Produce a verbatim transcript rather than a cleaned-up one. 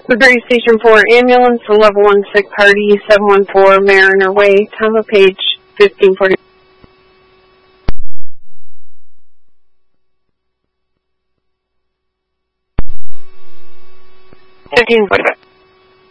Woodbury Station four ambulance, a level one sick party, seven one four Mariner Way, time of page fifteen forty. fifteen forty-five.